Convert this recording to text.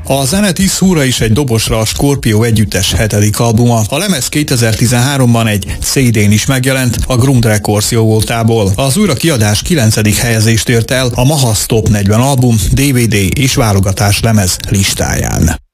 A zene 10 húra is egy dobosra a Scorpio együttes 7. albuma. A lemez 2013-ban egy CD-n is megjelent a Grund Records jó voltából. Az újrakiadás 9. helyezést ért el a Mahasz Top 40 album, DVD és válogatás lemez listáján.